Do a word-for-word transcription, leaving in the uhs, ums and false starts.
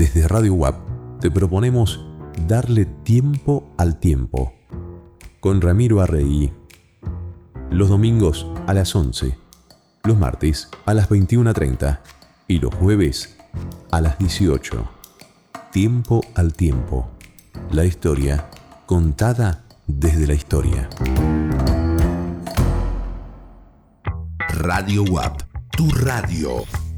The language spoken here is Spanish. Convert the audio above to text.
Desde Radio U A P te proponemos darle tiempo al tiempo. Con Ramiro Arregui. Los domingos a las once, los martes a las veintiuna treinta y los jueves a las dieciocho. Tiempo al tiempo. La historia contada desde la historia. Radio U A P, tu radio.